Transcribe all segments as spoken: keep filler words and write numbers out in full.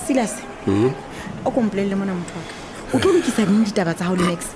Silas o komplele mona motho wa ka o tlo lokisa neng ditaba tsa hao le Max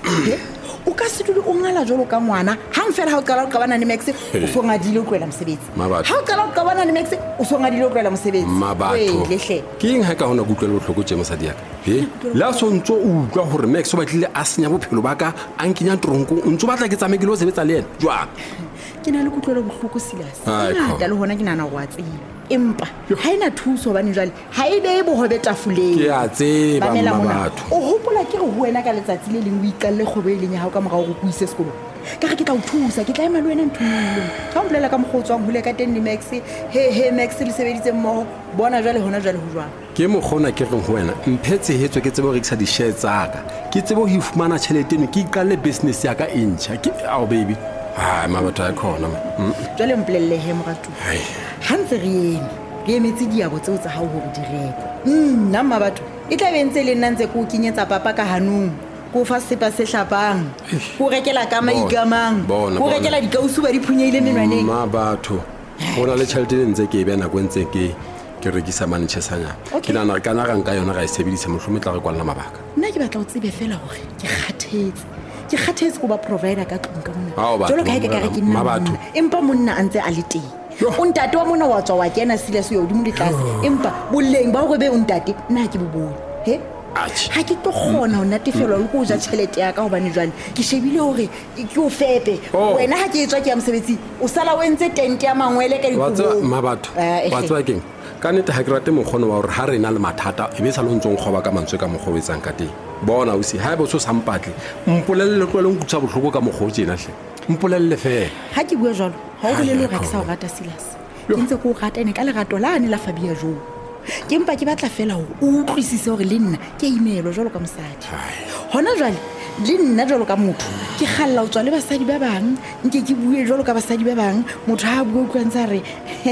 o ka se dule o ngala jolo ka ngwana hang fela ha o qala o qabana le Max o so ngadile o tloela mosebetsi ha o qala o qabana le Max o so ngadile o tloela mosebetsi mabatho ke eng ha ka hona go utlwela bohloko tse mosadi ya ka he la so ntso o utlwa hore Max o batlile a senya bophelo ba ka a nkenya tronko o ntso batla ke tsamekile o sebetsa le yena jwa ke na le kutlwelo bohloko Silas ngata le hona ke nana go a tseba empa ha ina thuso bane jwale ha e be bohobe tafoleng ke a tseba mabatho o hopola ke re ho wena ka letsatsi le leng o ikalle kgobe le nya ha o ka morao go kuise sekolo ka re ke tla o thusa ke tla ema le wena nthunong ka mpolela ka moghotswang hole ka ten le Max he he Max le sebeditse mmoho bona jwale hona jwale ho jwang ke mogona ke reng ho wena mphetse hetso ke tsebe ho rekisa di-share tsaka ke tsebe ho ifumana tšhelete eno ke iqalle business ya ka e ntšha ke ao baby ha mabatho a khona jwale mpolelle he moratu ha ntse re eme re emetse diabo tseo tsa hao hore di rekwe nna mabatho e tla bentse le nna ntse ko kenyetsa papa ka hanong ko fa sepa se hlapang ko rekela ka maigamang ko rekela dikausu ba di phunyeile menwaneng mabatho bona le tšhelete le ntse ke e bena go ntse ke ke rekisa manchesanya ke nana re kana rang ka yona ga e sebedisa mohlome tla re kwalla mabaka nna ke batla o tsebe fela hore ke kgathetse ke kgathetse go ba provider ka tlung ka mona jolo ka e ka re ke nna mabatho empa monna a ntse a le teng o ntate wa mona wa tswa wa kena Silas yo di mo ditlase empa boleng ba go be o ntate nna ke bobone he ha ke tlo khona ho natefelwa le go ja tšhelete ya ka hobane jwale ke shebile hore ke o fepe wena ha ke etswa ke ya mosebetsi o sala o entse tente ya mangwele ka dikubo mabatho wa tswa keng ka nete ha ke rate mokgono wa hore ha re na le mathata e be sa lo ntsong khoba ka mantswe ka mogobetsang ka teng bona o si ha bo so sampatle mpolelle tlo le nkutsa bohloko ka mogho tsena hle mpolelle fe ha ke bua jalo ha o le le ga ke sa o rata Silas ke ntse ko rata ene ka le rato la ne la Fabia jo ke mpa ke batla fela ho utlwisise hore le nna ke imelo jalo ka mosadi hona jwale le nna jalo ka motho ke khalla o tswa le basadi ba bang nke ke bue jalo ka basadi ba bang motho ha bua go ntsa re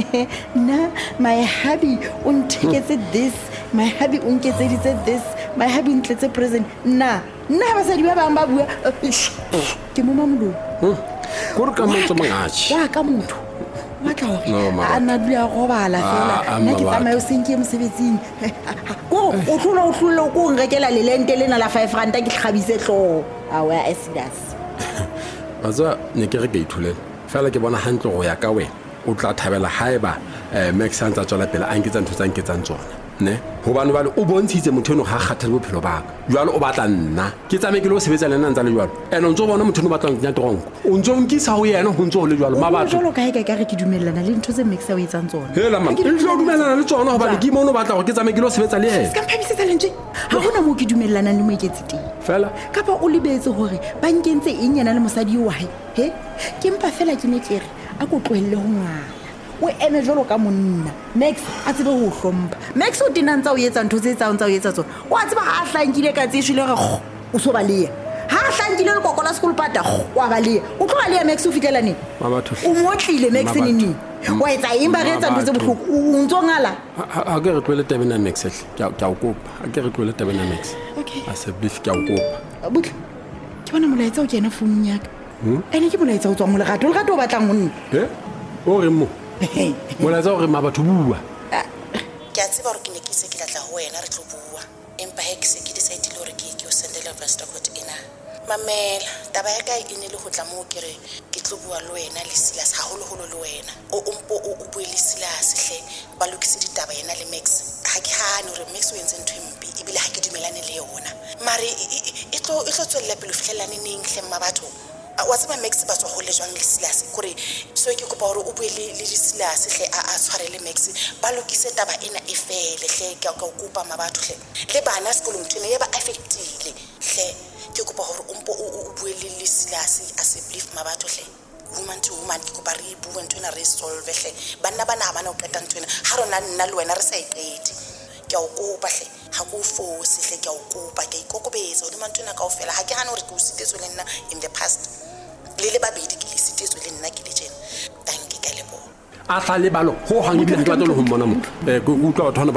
na my hubby o nteketse this my hubby o nketseditse this my hubby ntletse present na nna basadi ba bang ba bua ke mo mamolo go re ka motho mangachi wa ka motho wa tla hore a na dula go bala fela nna ke tsamaye o senke mosebetsing go o tlola o tlola go ngrekela le lente lena la five rand ke tlhabise tlo a wa Silas baza ne ke re ke ithulela fela ke bona hantle go ya ka wena o tla thabela haeba Max a ntse a tswela pele a nketsa ntho tsa nketsang tsona ne ho bana bale o bontshitse motho eno ga kgathele bophelo ba ka jwalo o batla nna ke tsamekile o sebetsa le nna ntse le jwalo ene o ntse o bona motho eno batla ntnya tronko o ntse o nkisa ho yena ho ntse o le jwalo mabatho jwalo ka e ka re ke dumellana le ntho tse Max a o etsang tsona hela man le tlo dumellana le tsona ho ba ke mo no batla go ke tsamekile o sebetsa le yena ska phamisetsa lentswe ha hona mo ke dumellana le mo eketse teng fela kapa o lebetse hore ba nkentse eng yana le mosadi yo wa he he ke mpa fela ke ne ke re a ko tlohelle ho ngwana o ene jolo ka monna Max a tsebe ho hlompha Max o tena ntsa o etsa ntho tse tsa ntsa o etsa tsona o a tseba ha hlankile ka tsishile re o so baleya ha hlankile le kokola school pata wa baleya o tlo baleya Max o fitela ne mabatho o motlile Max nini wa etsa imba re etsa ntho tse bohloko o ntsongala ha ke re tlwele tabena Max hle ke a o kopa ha ke re tlwele tabena Max okay a se bif ke a o kopa butle ke bona molaetsa o kena phone ya ka ene ke molaetsa o tswa mo lerato lerato o batlang monna he o re mo molaetsa o re mabatho bua ke a tseba hore ke ne ke se ke tla ho wena re tlo bua empa he ke se ke decide le hore ke ke o sendela Vesta Court ena mamela taba ya ka e ne le ho tla mo ke re ke tlo bua le wena le Silas ha holo holo le wena o umpo o bue le Silas hle ba lokise ditaba yena le Max ha ke hane hore Max o entse ntho empi e bile ha ke dumelane le yona mare e tlo e tlo tswella pele fihlelane neng hle mabatho wa tseba Max ba tswa go le jwang le Silas gore so ke kopa hore o bue le le Silas hle a a tshware le Max ba lokise taba ena e fele hle ke ka kopa mabatho hle le bana sekolong tshwane ya ba affectile hle ke kopa hore o mpo o bue le le Silas a se believe mabatho hle woman to woman ke kopa re bue ntwena re solve hle bana bana bana o qeta ntwena ha rona nna le wena re sa iqedi ke a o kopa hle ha go force hle ke a o kopa ke ikokobetsa o di mantwena kaofela ha ke hana hore ke o sitetswe le nna in the past le le babedi ke le sitetswe le nna ke le tjena thank you ka lebo a tla le balo ho hangile ntwa tlo ho mmona motho eh go utlwa batho